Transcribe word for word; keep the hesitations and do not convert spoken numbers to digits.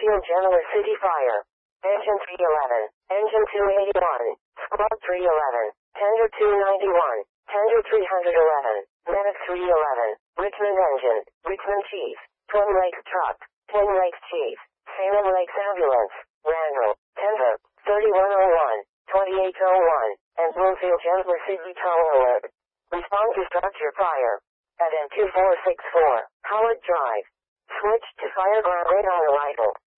Bloomfield General City Fire. Engine three eleven. Engine two eighty-one. Squad three eleven. Tender two ninety-one. Tender three eleven. Medic three eleven. Richmond Engine. Richmond Chief. Twin Lakes Truck. Twin Lakes Chief. Salem Lakes Ambulance. Randall. Tender. thirty-one oh one. twenty-eight oh one. And Bloomfield General City Tower Alert. Respond to structure fire. At N two four six four. Howard Drive. Switch to fireground radar arrival.